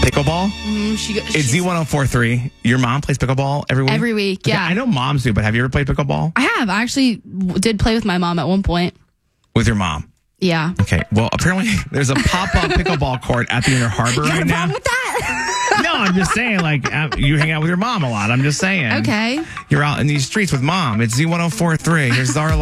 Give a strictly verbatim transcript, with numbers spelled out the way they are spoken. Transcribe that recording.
Pickleball? Mm, she, It's she's- Z ten forty-three. Your mom plays pickleball every week? Every week, yeah. Okay, I know moms do, but have you ever played pickleball? I have. I actually w- did play with my mom at one point. With your mom? Yeah. Okay. Well, apparently there's a pop-up pickleball court at the Inner Harbor right now. with that? No, I'm just saying, like, uh, you hang out with your mom a lot. I'm just saying. Okay. You're out in these streets with mom. It's Z ten forty-three. Here's Zara